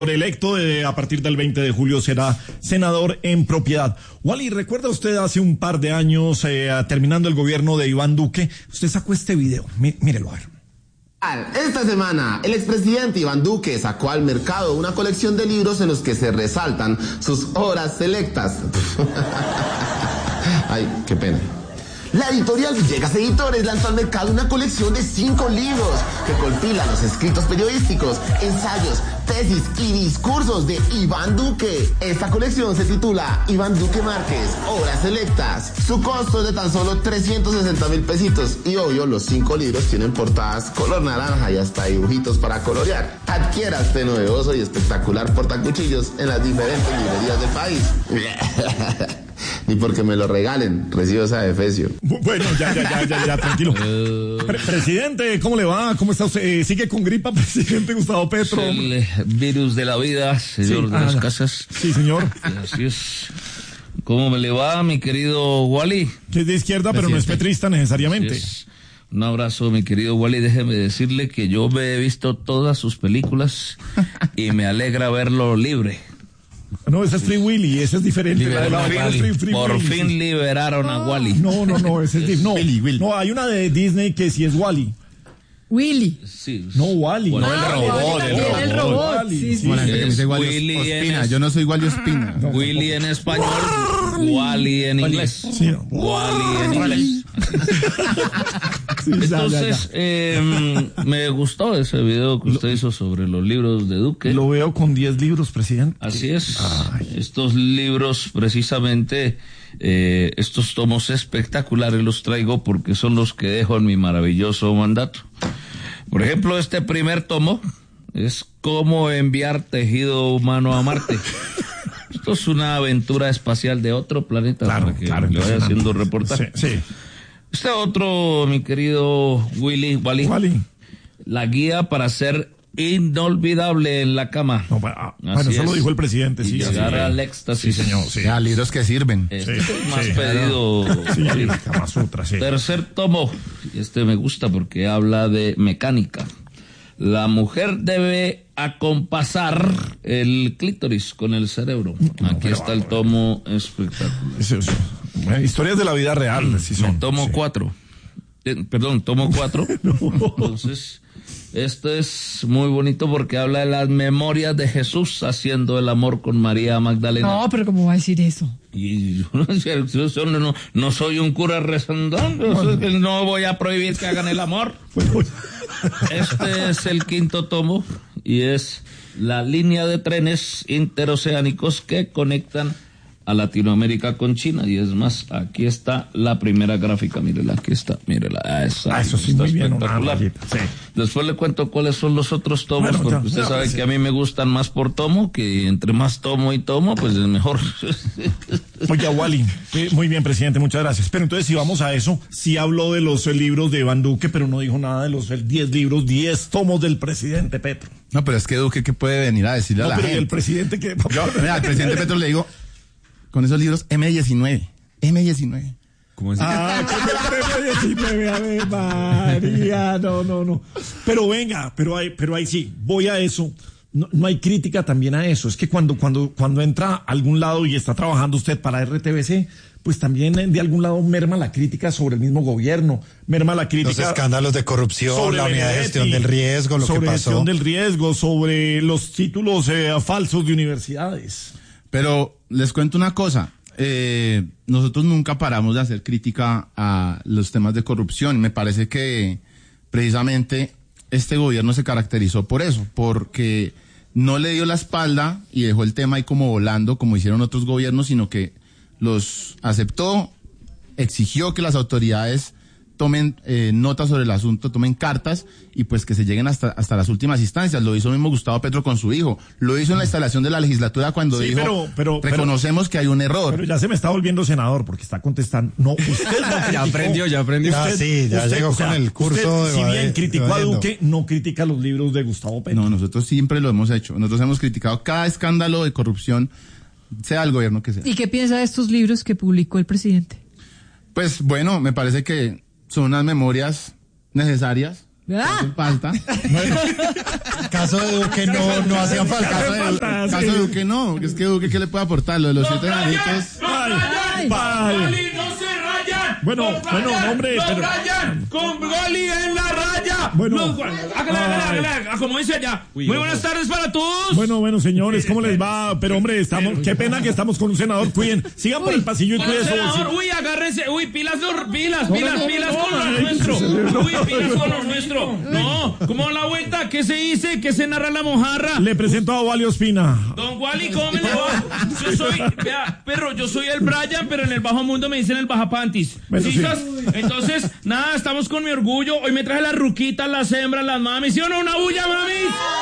electo a partir del 20 de julio será senador en propiedad. Wally, ¿recuerda usted hace un par de años, terminando el gobierno de Iván Duque, usted sacó este video? Mírelo a ver. Esta semana, el expresidente Iván Duque sacó al mercado una colección de libros en los que se resaltan sus obras selectas. Ay, qué pena. La editorial Villegas Editores lanzó al mercado una colección de 5 libros que compilan los escritos periodísticos, ensayos, tesis y discursos de Iván Duque. Esta colección se titula Iván Duque Márquez, Obras Selectas. Su costo es de tan solo 360,000 pesitos y obvio los 5 libros tienen portadas color naranja y hasta dibujitos para colorear. Adquiera este novedoso y espectacular portacuchillos en las diferentes librerías del país. Ni porque me lo regalen, recibo esa defecio. Bueno, ya, tranquilo. Presidente, ¿cómo le va? ¿Cómo está usted? ¿Sigue con gripa, presidente Gustavo Petro? El virus de la vida, señor de las casas. Sí, señor. Así es. ¿Cómo me le va, mi querido Wally? Que es de izquierda, pero no es petrista necesariamente. Un abrazo, mi querido Wally. Déjeme decirle que yo me he visto todas sus películas y me alegra verlo libre. No, ese es Free Willy, ese es diferente. Por fin liberaron a Wally. No, ese es diferente. No, hay una de Disney que sí es Wally. Willy. Sí. No, Wally. Bueno, el robot. Sí. Bueno, gente que me dice Willy Ospina. Yo no soy Wally Ospina. Willy en español, Wally en inglés. Sí. Wally en inglés. Entonces, me gustó ese video que usted hizo sobre los libros de Duque. Lo veo con 10 libros, presidente. Así es. Estos libros, precisamente, estos tomos espectaculares los traigo porque son los que dejo en mi maravilloso mandato. Por ejemplo, este primer tomo es Cómo enviar tejido humano a Marte. Esto es una aventura espacial de otro planeta. Claro, le vaya haciendo reportaje. Sí. Este otro, mi querido Wally. La guía para ser inolvidable en la cama. No, bueno, eso lo dijo el presidente. Y llegar al éxtasis. Sí, señor. Sí. Libros que sirven. Este es el más pedido. Sí, Kama Sutra, sí. Tercer tomo. Este me gusta porque habla de mecánica. La mujer debe acompasar el clítoris con el cerebro. Aquí está el tomo espectacular. Historias de la vida real, sí son. Tomo 4. Tomo 4. Entonces, este es muy bonito porque habla de las memorias de Jesús haciendo el amor con María Magdalena. No, pero ¿cómo va a decir eso? Y yo no soy un cura rezandón, no voy a prohibir que hagan el amor. Este es el quinto tomo y es la línea de trenes interoceánicos que conectan a Latinoamérica con China. Y es más, aquí está la primera gráfica, mírela, aquí está, mírela. Eso sí, muy bien, sí. Después le cuento cuáles son los otros tomos, porque usted sabe que a mí me gustan más por tomo, que entre más tomo y tomo, pues es mejor. Oye, Wally, muy bien, presidente, muchas gracias. Pero entonces, si vamos a eso, sí habló de los libros de Iván Duque, pero no dijo nada de los 10 libros, 10 tomos del presidente Petro. No, pero es que Duque, ¿qué puede venir a decirle a la gente? El presidente que... Mira, al presidente Petro le digo, con esos libros, M19. ¿Cómo es? M19, a ver, María, no. Pero venga, pero ahí sí, voy a eso. No hay crítica también a eso. Es que cuando entra a algún lado y está trabajando usted para RTBC, pues también de algún lado merma la crítica sobre el mismo gobierno, merma la crítica... Los escándalos de corrupción, la unidad de gestión del riesgo, lo que pasó. Sobre gestión del riesgo, sobre los títulos falsos de universidades. Pero les cuento una cosa, nosotros nunca paramos de hacer crítica a los temas de corrupción. Me parece que precisamente este gobierno se caracterizó por eso, porque no le dio la espalda y dejó el tema ahí como volando, como hicieron otros gobiernos, sino que los aceptó, exigió que las autoridades tomen nota sobre el asunto, tomen cartas y pues que se lleguen hasta las últimas instancias. Lo hizo el mismo Gustavo Petro con su hijo. Lo hizo en la instalación de la legislatura cuando dijo, reconocemos que hay un error. Pero ya se me está volviendo senador porque está contestando. No, usted no ya aprendió. Ya llegó con el curso. Si bien criticó a Duque, no critica los libros de Gustavo Petro. No, nosotros siempre lo hemos hecho. Nosotros hemos criticado cada escándalo de corrupción, sea el gobierno que sea. ¿Y qué piensa de estos libros que publicó el presidente? Pues bueno, me parece que son unas memorias necesarias hacen falta. Bueno, caso de Duque no hacían falta. Caso de Duque no, es que Duque, ¿qué le puede aportar? Lo de los 7 añitos. Bueno, hombre, ¡Los pero... rayan! ¡Con Wally en la raya! Bueno. Hágale, como dice allá. Muy buenas tardes para todos. Bueno, señores, ¿cómo les va? Pero, hombre, qué pena que estamos con un senador. Cuiden, sigan por el pasillo y cuiden su bolsillo. Uy, agárrense. Uy, pilas con lo nuestro. Uy, pilas con lo nuestro. No, ¿cómo da la vuelta? ¿Qué se dice? ¿Qué se narra la mojarra? Le presento a Wally Ospina. Don Wally, ¿cómo me le va? Yo soy el Brian, pero en el bajo mundo me dicen el bajapantis. Bueno, sí. Entonces, nada, estamos con mi orgullo. Hoy me traje las ruquitas, las hembras, las mamis. ¿Sí o no? ¡Una bulla, mami!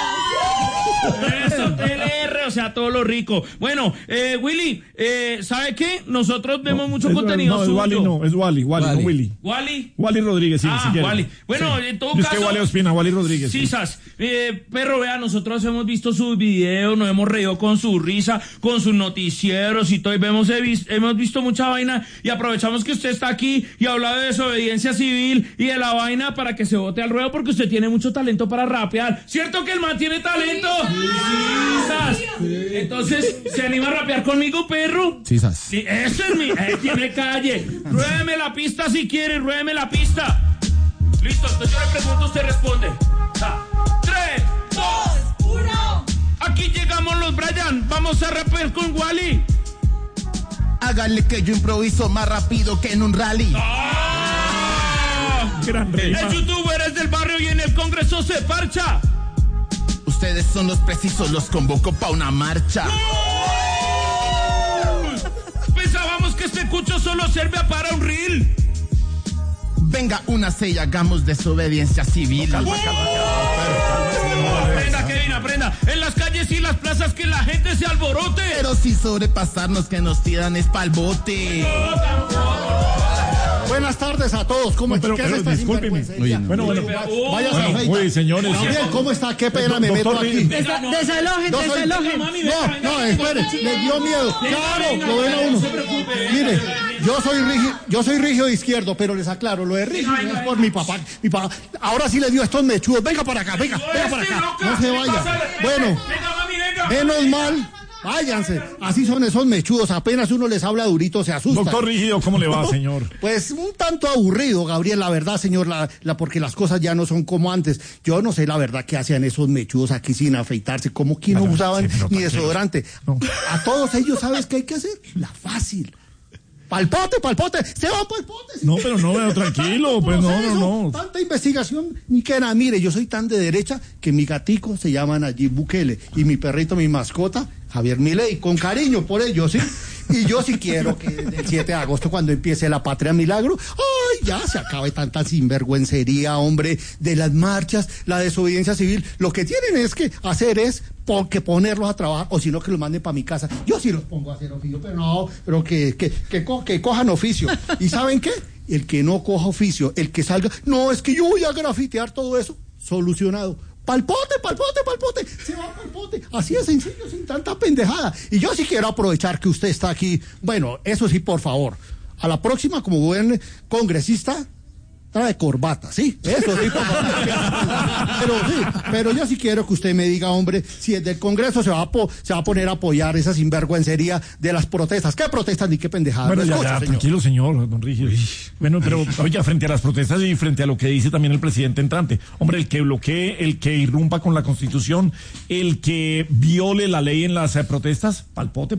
Eso, TLR, o sea, todo lo rico. Bueno, Willy, ¿sabe qué? Nosotros vemos mucho contenido suyo. Es Wally, no Willy. Wally Rodríguez, sí, si quiere. Wally. Bueno, sí. En todo Yo caso... Es que Wally Ospina, Wally Rodríguez. Sí, sas. Perro, vea, nosotros hemos visto sus videos, nos hemos reído con su risa, con sus noticieros y todo, y hemos visto mucha vaina, y aprovechamos que usted está aquí y habla de desobediencia civil y de la vaina para que se bote al ruedo, porque usted tiene mucho talento para rapear. ¿Cierto que el man tiene talento? Sí, sas. Entonces, ¿se anima a rapear conmigo, perro? Sí, sas. Sí, ese es mi... tiene calle. Ruédeme la pista si quiere, ruédeme la pista. Listo, entonces yo le pregunto, usted responde. 3, 2, 1. Aquí llegamos los Brian. Vamos a rapear con Wally. Hágale que yo improviso más rápido que en un rally. Gran rima. El youtuber es del barrio y en el Congreso se parcha. Ustedes son los precisos, los convoco pa' una marcha. Pensábamos que este cucho solo serve para un reel. Venga, únase y hagamos desobediencia civil. Aprenda. En las calles y las plazas que la gente se alborote. Pero si sobrepasarnos que nos tiran es pa'l bote. Buenas tardes a todos. ¿Cómo está? Pero discúlpeme. Bueno. Vaya a afeitar. Uy, señores. Gabriel, ¿cómo está? Qué pena me meto aquí. Desalojen. No, espere, le dio miedo. Claro, lo ven a uno. Mire, yo soy rígido izquierdo, pero les aclaro, lo de rígido no es por mi papá. Ahora sí le dio estos mechudos. Venga para acá. No se vaya. Bueno, menos mal. Váyanse, así son esos mechudos, apenas uno les habla durito se asusta. Doctor Rígido, ¿cómo le va, señor? Pues un tanto aburrido, Gabriel, la verdad, señor, porque las cosas ya no son como antes. Yo no sé la verdad qué hacían esos mechudos aquí sin afeitarse, como que no usaban ni desodorante. No. A todos ellos, ¿sabes qué hay que hacer? La fácil. Palpote, se va palpote. No, pero no, tranquilo, pues no. Tanta investigación, ni que nada. Mire, yo soy tan de derecha que mi gatico se llama Nayib Bukele y mi perrito, mi mascota, Javier Milei, con cariño por ello, ¿sí? Y yo sí quiero que el 7 de agosto, cuando empiece la Patria Milagro, ¡ay! Ya se acabe tanta sinvergüencería, hombre, de las marchas, la desobediencia civil. Lo que tienen es que hacer es que ponerlos a trabajar, o si no, que los manden para mi casa. Yo sí los pongo a hacer oficio, pero que cojan oficio. ¿Y saben qué? El que no coja oficio, el que salga, no, es que yo voy a grafitear todo eso, solucionado. Palpote, se va palpote, así de sencillo, sin tanta pendejada. Y yo sí quiero aprovechar que usted está aquí. Bueno, eso sí, por favor, a la próxima, como buen congresista, trae corbata, ¿sí? Eso sí, por favor. Pero yo sí quiero que usted me diga, hombre, si desde el Congreso se va a poner a apoyar esa sinvergüencería de las protestas. ¿Qué protestas ni qué pendejadas? Bueno, ya, tranquilo, señor, don Rígido. Bueno, pero, oiga, frente a las protestas y frente a lo que dice también el presidente entrante, hombre, el que bloquee, el que irrumpa con la Constitución, el que viole la ley en las protestas, palpote.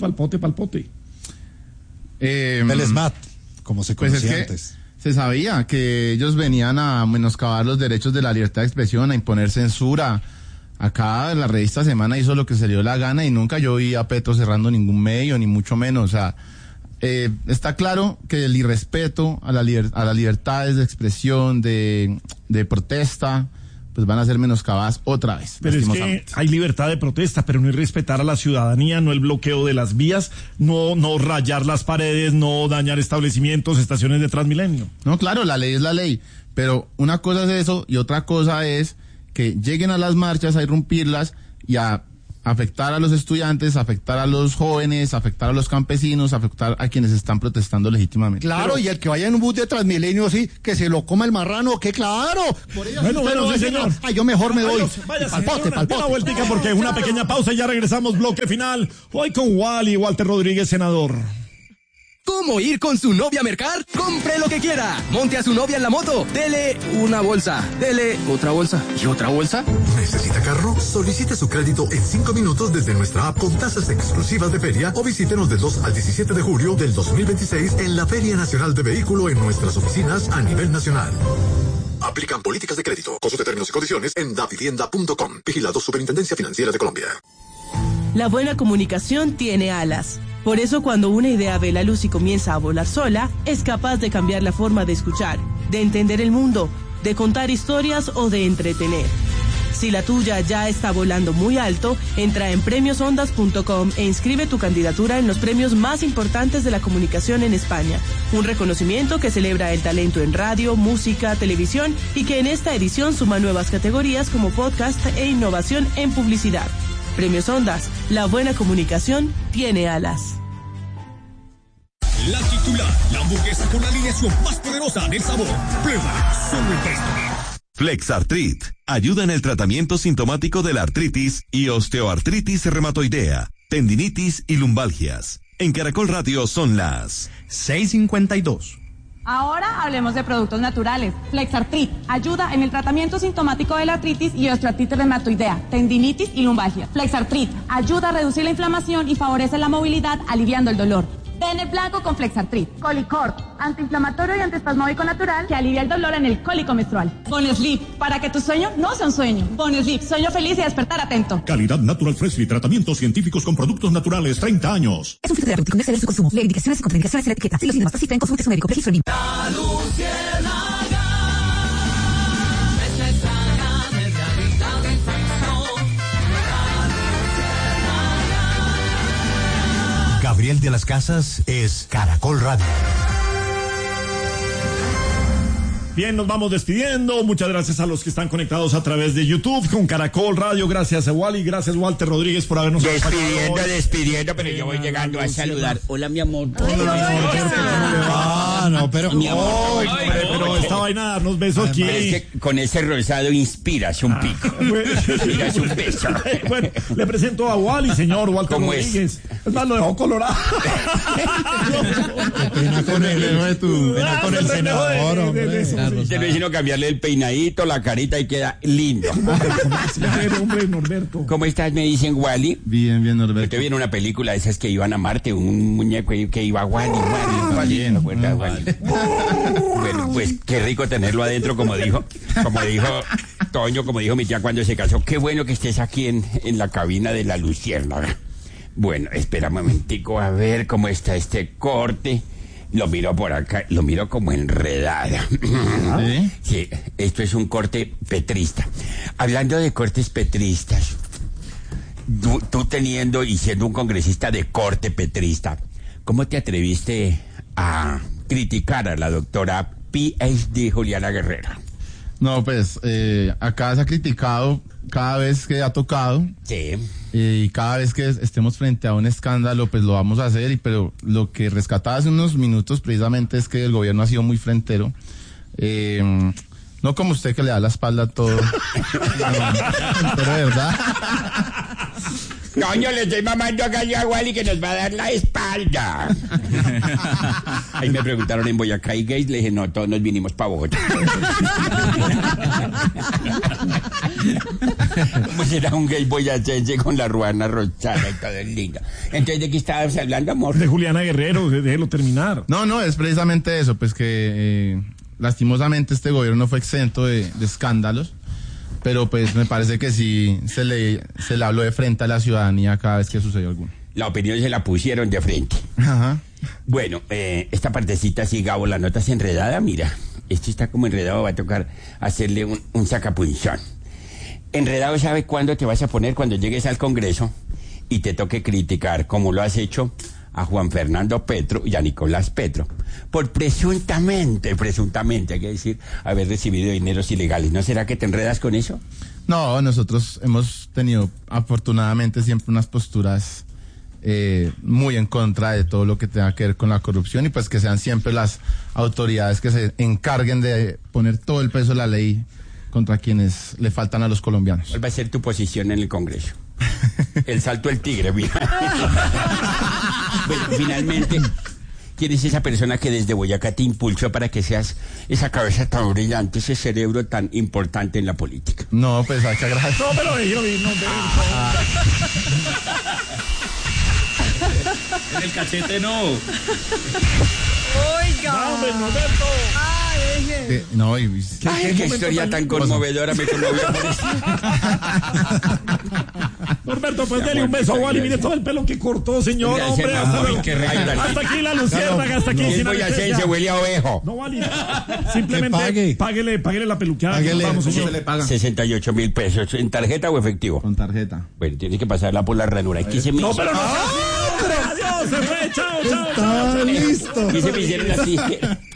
El SMAT, como se conocía pues antes. Se sabía que ellos venían a menoscabar los derechos de la libertad de expresión, a imponer censura. Acá la revista Semana hizo lo que se le dio la gana y nunca yo vi a Petro cerrando ningún medio, ni mucho menos. O sea, está claro que el irrespeto a las libertades de expresión, de protesta, pues van a ser menoscabadas otra vez. Pero es que hay libertad de protesta, pero no irrespetar a la ciudadanía, no el bloqueo de las vías, no rayar las paredes, no dañar establecimientos, estaciones de Transmilenio. No, claro, la ley es la ley, pero una cosa es eso y otra cosa es que lleguen a las marchas a irrumpirlas y a afectar a los estudiantes, afectar a los jóvenes, afectar a los campesinos, afectar a quienes están protestando legítimamente. Claro, y el que vaya en un bus de Transmilenio, sí, que se lo coma el marrano, que claro. Por ello, Bueno, sí, señor. Ay, yo mejor me doy. Váyase, Palpote. una vueltica porque es una pequeña pausa y ya regresamos, bloque final. Hoy con Walter Rodríguez, senador. ¿Cómo ir con su novia a mercar? Compre lo que quiera. Monte a su novia en la moto. Dele una bolsa. Dele otra bolsa. ¿Y otra bolsa? ¿Necesita carro? Solicite su crédito en 5 minutos desde nuestra app con tasas exclusivas de feria o visítenos del 2 al 17 de julio del 2026 en la Feria Nacional de Vehículo en nuestras oficinas a nivel nacional. Aplican políticas de crédito. Consulte términos y condiciones en davivienda.com. Vigilado Superintendencia Financiera de Colombia. La buena comunicación tiene alas. Por eso cuando una idea ve la luz y comienza a volar sola, es capaz de cambiar la forma de escuchar, de entender el mundo, de contar historias o de entretener. Si la tuya ya está volando muy alto, entra en premiosondas.com e inscribe tu candidatura en los premios más importantes de la comunicación en España. Un reconocimiento que celebra el talento en radio, música, televisión y que en esta edición suma nuevas categorías como podcast e innovación en publicidad. Premios Ondas, la buena comunicación tiene alas. La titular, la hamburguesa con la alineación más poderosa del sabor. Prueba solo el resto. Flexartrit ayuda en el tratamiento sintomático de la artritis y osteoartritis reumatoidea, tendinitis y lumbalgias. En Caracol Radio son las 6:52. Ahora hablemos de productos naturales. Flexartrit ayuda en el tratamiento sintomático de la artritis y osteoartritis reumatoidea, tendinitis y lumbalgia. Flexartrit ayuda a reducir la inflamación y favorece la movilidad, aliviando el dolor. Pene blanco con Flexartrit. Colicort, antiinflamatorio y antiespasmódico natural que alivia el dolor en el cólico menstrual. Bonesleep, para que tu sueño no sea un sueño. Bonesleep, sueño feliz y despertar atento. Calidad Natural Freshly, tratamientos científicos con productos naturales, 30 años. Es un fitoterapéutico, no excede su consumo. Lee indicaciones y contraindicaciones en la etiqueta. Si los síntomas persisten, consulte a su médico. Registro NIM. Gabriel de las Casas es Caracol Radio. Bien, nos vamos despidiendo. Muchas gracias a los que están conectados a través de YouTube con Caracol Radio. Gracias a Wally, gracias Walter Rodríguez por habernos Despidiendo, pero yo voy llegando a saludar. Hola, mi amor. Pero esta vaina darnos besos aquí. Es que con ese rosado inspiras un pico. Inspiras un beso. Bueno, le presento a Wally, señor Walter Rodríguez. Es más, lo dejó colorado. Pena con el senador, hombre. Usted no es sino cambiarle el peinadito, la carita y queda lindo. Hombre, Norberto. ¿Cómo estás? Me dicen Wally. Bien, Norberto. Usted viene una película de esas que iban a Marte, un muñeco que iba Wally. Bien, Wally. Bueno, pues qué rico tenerlo adentro, como dijo Toño, como dijo mi tía cuando se casó. Qué bueno que estés aquí en la cabina de la luciérnaga. Bueno, espera un momentico a ver cómo está este corte. Lo miro por acá, lo miro como enredado. ¿Sí? Sí, esto es un corte petrista. Hablando de cortes petristas, tú teniendo y siendo un congresista de corte petrista, ¿cómo te atreviste a criticar a la doctora PhD Juliana Guerrero? No, pues, acá se ha criticado cada vez que ha tocado. Sí. Y cada vez que estemos frente a un escándalo, pues lo vamos a hacer. Pero lo que rescataba hace unos minutos precisamente es que el gobierno ha sido muy frentero. No como usted que le da la espalda a todo. Pero de verdad. Coño, le estoy mamando acá yo a Wally que nos va a dar la espalda. Ahí me preguntaron en Boyacá y gays, le dije, no, todos nos vinimos para Bogotá. ¿Cómo será un gay boyacense con la ruana rosada y todo el lindo? Entonces, ¿de qué estabas hablando, amor? De Juliana Guerrero, déjelo terminar. No, es precisamente eso, pues que lastimosamente este gobierno fue exento de escándalos. Pero pues me parece que sí se le habló de frente a la ciudadanía cada vez que sucedió alguno. La opinión se la pusieron de frente. Ajá. Bueno, esta partecita sí, Gabo, la nota es enredada, mira. Esto está como enredado, va a tocar hacerle un sacapunzón. Enredado, ¿sabe cuándo te vas a poner? Cuando llegues al Congreso y te toque criticar, como lo has hecho a Juan Fernando Petro y a Nicolás Petro, por presuntamente, hay que decir, haber recibido dineros ilegales. ¿No será que te enredas con eso? No, nosotros hemos tenido afortunadamente siempre unas posturas muy en contra de todo lo que tenga que ver con la corrupción, y pues que sean siempre las autoridades que se encarguen de poner todo el peso de la ley contra quienes le faltan a los colombianos. ¿Cuál va a ser tu posición en el Congreso? El salto del tigre, mira. Bueno, finalmente, ¿quién es esa persona que desde Boyacá te impulsó para que seas esa cabeza tan brillante, ese cerebro tan importante en la política? No, pues muchas gracias. No, pero En el cachete no. Oiga. No, hombre, Norberto. No, qué historia tan conmovedora, me conmovió por eso. Norberto, pues dele un beso a Wally. Mire todo el pelo que cortó, señor. Gracias, hombre, hasta aquí la luciérnaga, hasta aquí. Sin anestesia. Se huele a ovejo. No, Wally. Simplemente páguele la peluqueada. Páguele, señor. 68.000 pesos. ¿En tarjeta o efectivo? Con tarjeta. Bueno, tienes que pasarla por la ranura. Aquí se me No, pero no. Adiós, se fue. Chao. Está listo. Aquí se me hicieron así.